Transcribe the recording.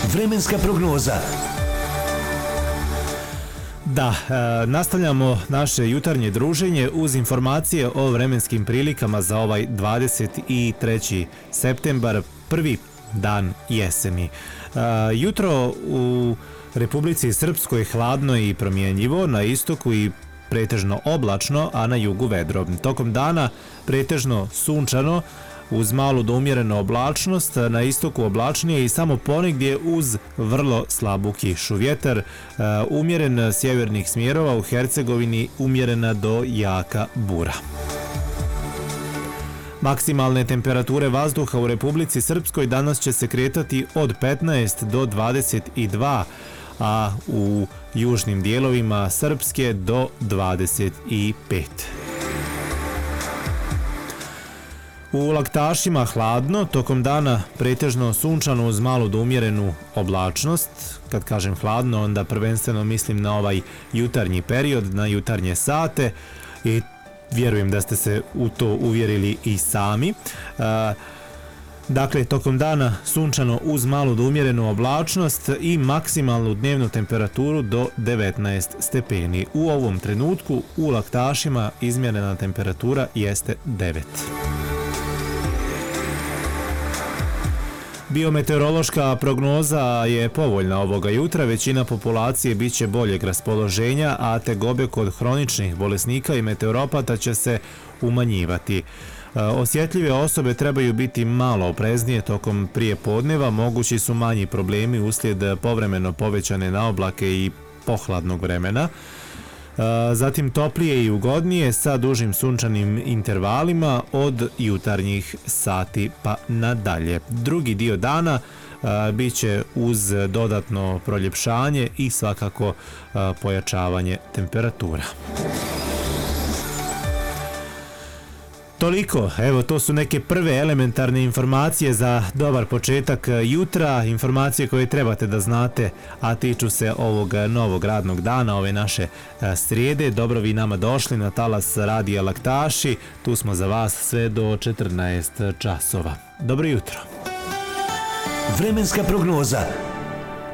Vremenska prognoza. Da, nastavljamo naše jutarnje druženje uz informacije o vremenskim prilikama za ovaj 23. septembar, prvi dan jeseni. Jutro u Republici Srpskoj hladno i promjenjivo, na istoku i pretežno oblačno, a na jugu vedro. Tokom dana pretežno sunčano, uz malu do umjerenu oblačnost, na istoku oblačnije i samo ponegdje uz vrlo slabu kišu. Vjetar umjeren sjevernih smjerova, u Hercegovini umjerena do jaka bura. Maksimalne temperature vazduha u Republici Srpskoj danas će se kretati od 15 do 22, a u južnim dijelovima Srpske do 25. U Laktašima hladno, tokom dana pretežno sunčano uz malu do umjerenu oblačnost. Kad kažem hladno, onda prvenstveno mislim na ovaj jutarnji period, na jutarnje sate, i vjerujem da ste se u to uvjerili i sami. Dakle, tokom dana sunčano uz malu do umjerenu oblačnost i maksimalnu dnevnu temperaturu do 19 stepeni. U ovom trenutku u Laktašima izmjerena temperatura jeste 9. Biometeorološka prognoza je povoljna ovoga jutra, većina populacije bit će boljeg raspoloženja, a tegobe kod hroničnih bolesnika i meteoropata će se umanjivati. Osjetljive osobe trebaju biti malo opreznije tokom prijepodneva, mogući su manji problemi uslijed povremeno povećane naoblake i pohladnog vremena. Zatim toplije i ugodnije sa dužim sunčanim intervalima od jutarnjih sati pa nadalje. Drugi dio dana bit će uz dodatno proljepšanje i svakako pojačavanje temperatura. Toliko, evo, to su neke prve elementarne informacije za dobar početak jutra, informacije koje trebate da znate, a tiču se ovog novog radnog dana, ove naše srijede. Dobro vi nama došli na talas Radija Laktaši, tu smo za vas sve do 14 časova. Dobro jutro. Vremenska prognoza.